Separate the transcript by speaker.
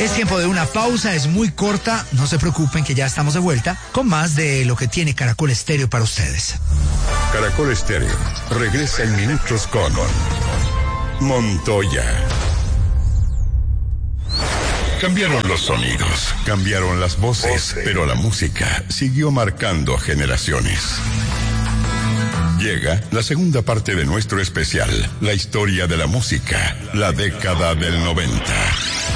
Speaker 1: Es tiempo de una pausa, es muy corta, no se preocupen que ya estamos de vuelta con más de lo que tiene Caracol Estéreo para ustedes.
Speaker 2: Caracol Estéreo regresa en minutos con Montoya. Cambiaron los sonidos, cambiaron las voces, pero la música siguió marcando generaciones. Llega la segunda parte de nuestro especial, la historia de la música, la década del 90.